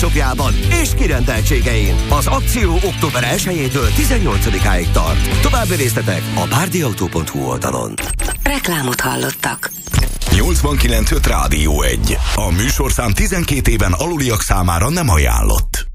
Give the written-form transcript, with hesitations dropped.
shopjában és kirendeltségein. Az akció október 1-től 18-áig tart. További részletek a bárdiautó.hu oldalon. Reklámot hallottak. 89.5 Rádió 1. A műsorszám 12 éven aluliak számára nem ajánlott.